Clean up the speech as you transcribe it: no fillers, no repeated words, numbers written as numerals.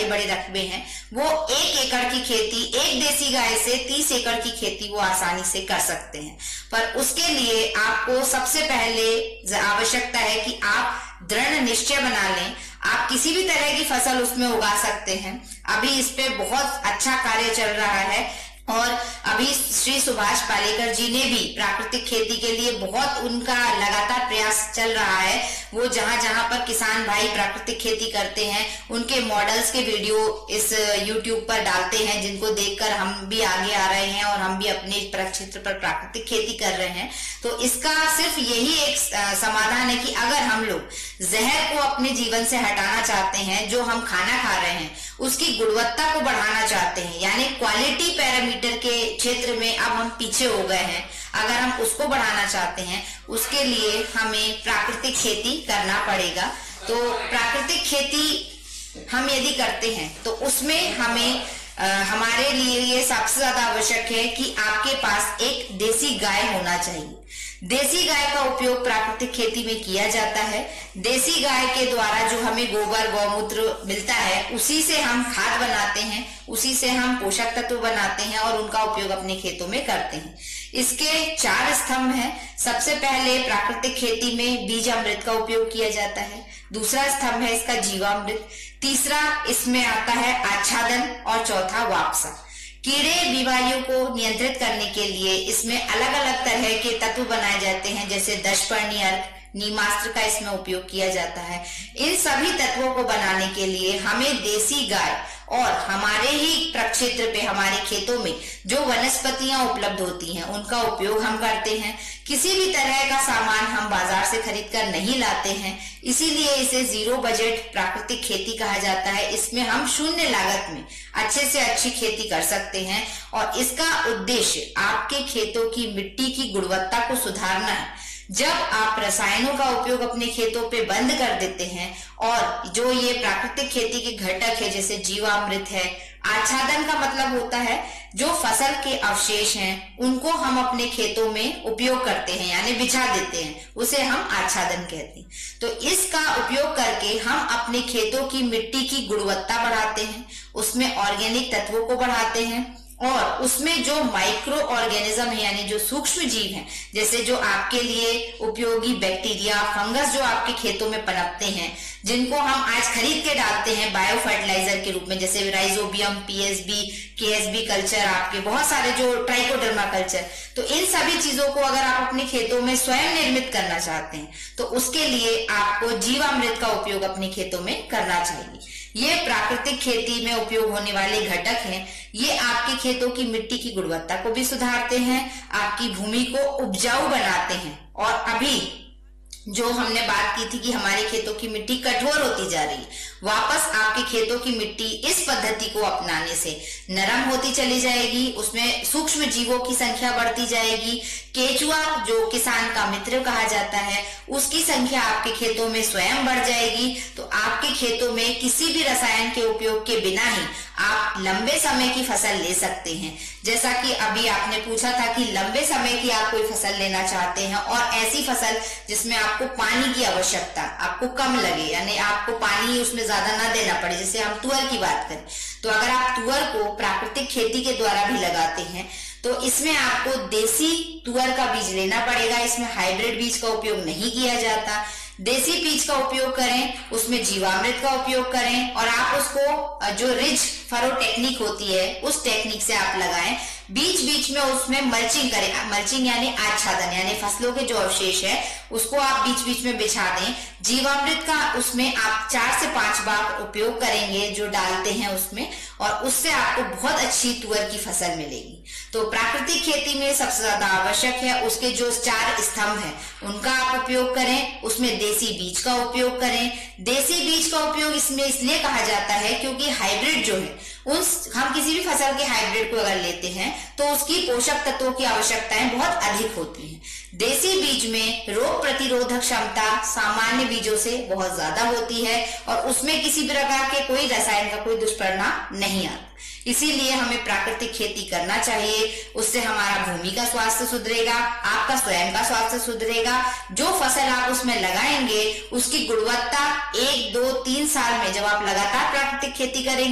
बड़े बड़े रकबे हैं वो 1 एकड़ की खेती, एक देसी गाय से 30 एकड़ की खेती वो आसानी से कर सकते हैं। पर उसके लिए आपको सबसे पहले आवश्यकता है कि आप दृढ़ निश्चय बना लें। आप किसी भी तरह की फसल उसमें उगा सकते हैं। अभी इस पे बहुत अच्छा कार्य चल रहा है और अभी श्री सुभाष पालेकर जी ने भी प्राकृतिक खेती के लिए बहुत उनका लगातार प्रयास चल रहा है। वो जहां जहां पर किसान भाई प्राकृतिक खेती करते हैं उनके मॉडल्स के वीडियो इस YouTube पर डालते हैं, जिनको देखकर हम भी आगे आ रहे हैं और हम भी अपने क्षेत्र पर प्राकृतिक खेती कर रहे हैं। तो इसका सिर्फ यही एक समाधान है कि अगर हम लोग जहर को अपने जीवन से हटाना चाहते हैं, जो हम खाना खा रहे हैं उसकी गुणवत्ता को बढ़ाना चाहते हैं, यानी क्वालिटी पैरामीटर के क्षेत्र में अब हम पीछे हो गए हैं, अगर हम उसको बढ़ाना चाहते हैं उसके लिए हमें प्राकृतिक खेती करना पड़ेगा। तो प्राकृतिक खेती हम यदि करते हैं तो उसमें हमें हमारे लिए ये सबसे ज्यादा आवश्यक है कि आपके पास एक देसी गाय होना चाहिए। देसी गाय का उपयोग प्राकृतिक खेती में किया जाता है। देसी गाय के द्वारा जो हमें गोबर गौमूत्र मिलता है उसी से हम खाद बनाते हैं, उसी से हम पोषक तत्व बनाते हैं और उनका उपयोग अपने खेतों में करते हैं। इसके 4 स्तंभ हैं। सबसे पहले प्राकृतिक खेती में बीज अमृत का उपयोग किया जाता है। दूसरा स्तंभ है इसका जीवामृत। तीसरा इसमें आता है आच्छादन और चौथा वापसा। कीड़े बीमारियों को नियंत्रित करने के लिए इसमें अलग अलग तरह के तत्व बनाए जाते हैं, जैसे दशपर्णी अर्क, नीमास्त्र का इसमें उपयोग किया जाता है। इन सभी तत्वों को बनाने के लिए हमें देसी गाय और हमारे ही प्रक्षेत्र पे हमारे खेतों में जो वनस्पतियां उपलब्ध होती हैं उनका उपयोग हम करते हैं। किसी भी तरह का सामान हम बाजार से खरीद कर नहीं लाते हैं, इसीलिए इसे जीरो बजट प्राकृतिक खेती कहा जाता है। इसमें हम शून्य लागत में अच्छे से अच्छी खेती कर सकते हैं और इसका उद्देश्य आपके खेतों की मिट्टी की गुणवत्ता को सुधारना है। जब आप रसायनों का उपयोग अपने खेतों पे बंद कर देते हैं और जो ये प्राकृतिक खेती के घटक है जैसे जीवामृत है, आच्छादन का मतलब होता है जो फसल के अवशेष हैं उनको हम अपने खेतों में उपयोग करते हैं, यानी बिछा देते हैं, उसे हम आच्छादन कहते हैं। तो इसका उपयोग करके हम अपने खेतों की मिट्टी की गुणवत्ता बढ़ाते हैं, उसमें ऑर्गेनिक तत्वों को बढ़ाते हैं और उसमें जो माइक्रो ऑर्गेनिज्म है यानी जो सूक्ष्म जीव हैं, जैसे जो आपके लिए उपयोगी बैक्टीरिया, फंगस जो आपके खेतों में पनपते हैं, जिनको हम आज खरीद के डालते हैं बायो फर्टिलाइजर के रूप में, जैसे राइजोबियम, पीएसबी, केएसबी कल्चर, आपके बहुत सारे जो ट्राइकोडर्मा कल्चर, तो इन सभी चीजों को अगर आप अपने खेतों में स्वयं निर्मित करना चाहते हैं तो उसके लिए आपको जीवामृत का उपयोग अपने खेतों में करना चाहिए। ये प्राकृतिक खेती में उपयोग होने वाले घटक हैं। ये आपके खेतों की मिट्टी की गुणवत्ता को भी सुधारते हैं, आपकी भूमि को उपजाऊ बनाते हैं। और अभी जो हमने बात की थी कि हमारे खेतों की मिट्टी कठोर होती जा रही है, वापस आपके खेतों की मिट्टी इस पद्धति को अपनाने से नरम होती चली जाएगी, उसमें सूक्ष्म जीवों की संख्या बढ़ती जाएगी। केचुआ जो किसान का मित्र कहा जाता है उसकी संख्या आपके खेतों में स्वयं बढ़ जाएगी। तो आपके खेतों में किसी भी रसायन के उपयोग के बिना ही आप लंबे समय की फसल ले सकते हैं। जैसा कि अभी आपने पूछा था कि लंबे समय की आप कोई फसल लेना चाहते हैं और ऐसी फसल जिसमें आपको पानी की आवश्यकता आपको कम लगे, यानी आपको पानी उसमें ज्यादा ना देना पड़े, जैसे हम तुअर की बात करें तो अगर आप तुअर को प्राकृतिक खेती के द्वारा भी लगाते हैं तो इसमें आपको देसी तुअर का बीज लेना पड़ेगा। इसमें हाइब्रिड बीज का उपयोग नहीं किया जाता। देसी बीज का उपयोग करें, उसमें जीवामृत का उपयोग करें और आप उसको जो रिज फरो टेक्निक होती है उस टेक्निक से आप लगाएं। बीच बीच में उसमें मल्चिंग करें। मल्चिंग यानी आच्छादन, यानी फसलों के जो अवशेष है उसको आप बीच बीच में बिछा दें। जीवामृत का उसमें आप 4 से 5 बार उपयोग करेंगे जो डालते हैं उसमें, और उससे आपको बहुत अच्छी तुअर की फसल मिलेगी। तो प्राकृतिक खेती में सबसे ज्यादा आवश्यक है उसके जो 4 स्तंभ हैं उनका आप उपयोग करें, उसमें देसी बीज का उपयोग करें। देसी बीज का उपयोग इसमें इसलिए कहा जाता है क्योंकि हाइब्रिड जो है हम किसी भी फसल के हाइब्रिड को अगर लेते हैं तो उसकी पोषक तत्वों की आवश्यकताएं बहुत अधिक होती हैं। देसी बीज में रोग प्रतिरोधक क्षमता सामान्य बीजों से बहुत ज्यादा होती है और उसमें किसी प्रकार के कोई रसायन का कोई दुष्परिणाम नहीं आता। इसीलिए हमें प्राकृतिक खेती करना चाहिए। उससे हमारा भूमि का स्वास्थ्य सुधरेगा, आपका स्वयं का स्वास्थ्य सुधरेगा। जो फसल आप उसमें लगाएंगे उसकी गुणवत्ता 1, 2, 3 साल में जब आप लगातार प्राकृतिक खेती करेंगे